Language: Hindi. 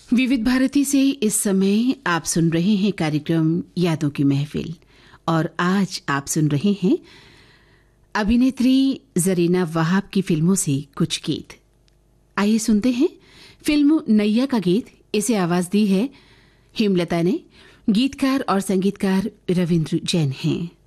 विविध भारती से इस समय आप सुन रहे हैं कार्यक्रम यादों की महफिल और आज आप सुन रहे हैं अभिनेत्री जरीना वहाब की फिल्मों से कुछ गीत। आइए सुनते हैं फिल्म नैया का गीत। इसे आवाज दी है हेमलता ने। गीतकार और संगीतकार रविंद्र जैन हैं।